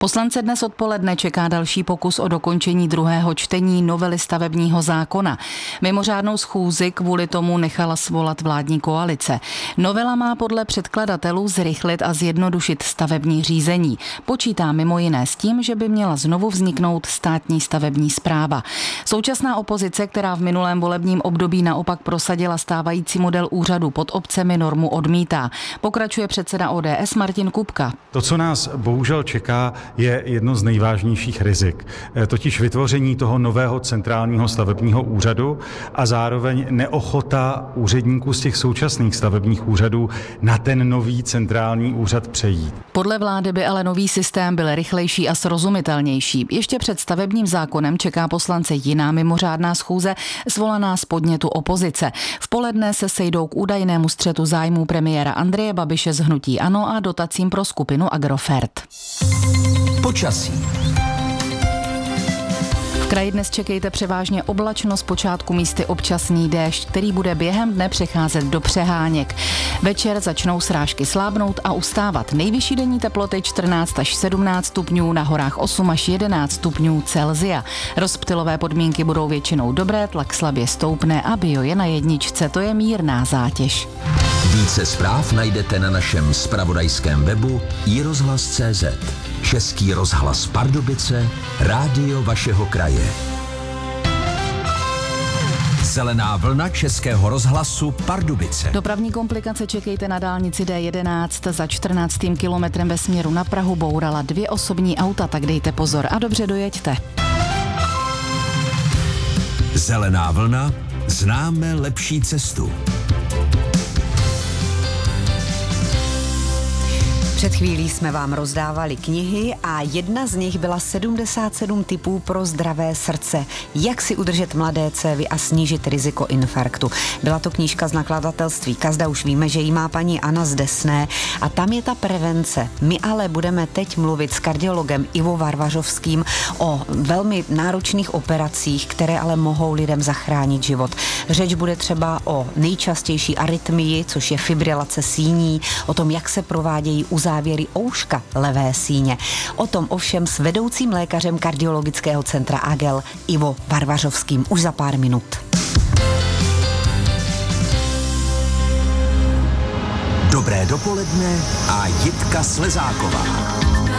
Poslance dnes odpoledne čeká další pokus o dokončení druhého čtení novely stavebního zákona. Mimořádnou schůzi kvůli tomu nechala svolat vládní koalice. Novela má podle předkladatelů zrychlit a zjednodušit stavební řízení. Počítá mimo jiné s tím, že by měla znovu vzniknout státní stavební správa. Současná opozice, která v minulém volebním období naopak prosadila stávající model úřadu pod obcemi, normu odmítá. Pokračuje předseda ODS Martin Kupka. To, co nás bohužel čeká, je jedno z nejvážnějších rizik, totiž vytvoření toho nového centrálního stavebního úřadu a zároveň neochota úředníků z těch současných stavebních úřadů na ten nový centrální úřad přejít. Podle vlády by ale nový systém byl rychlejší a srozumitelnější. Ještě před stavebním zákonem čeká poslance jiná mimořádná schůze, svolaná z podnětu opozice. V poledne se sejdou k údajnému střetu zájmů premiéra Andreje Babiše z hnutí ANO a dotacím pro skupinu Agrofert. Počasí. V kraji dnes čekejte převážně oblačno, zpočátku místy občasný déšť, který bude během dne přecházet do přeháněk. Večer začnou srážky slábnout a ustávat. Nejvyšší denní teploty 14 až 17 stupňů, na horách 8 až 11 stupňů Celsia. Rozptylové podmínky budou většinou dobré, tlak slabě stoupne a bio je na jedničce, to je mírná zátěž. Více zpráv najdete na našem zpravodajském webu iRozhlas.cz. Český rozhlas Pardubice, rádio vašeho kraje. Zelená vlna Českého rozhlasu Pardubice. Dopravní komplikace čekejte na dálnici D11. Za 14. kilometrem ve směru na Prahu bourala 2 osobní auta, tak dejte pozor a dobře dojeďte. Zelená vlna, známe lepší cestu. Před chvílí jsme vám rozdávali knihy a jedna z nich byla 77 tipů pro zdravé srdce. Jak si udržet mladé cévy a snížit riziko infarktu. Byla to knížka z nakladatelství Kazda, už víme, že ji má paní Anna z Desné a tam je ta prevence. My ale budeme teď mluvit s kardiologem Ivo Varvařovským o velmi náročných operacích, které ale mohou lidem zachránit život. Řeč bude třeba o nejčastější arytmii, což je fibrilace síní, o tom, jak se provádějí závěry ouška levé síně. O tom ovšem s vedoucím lékařem kardiologického centra AGEL Ivo Varvařovským už za pár minut. Dobré dopoledne a Jitka Slezáková.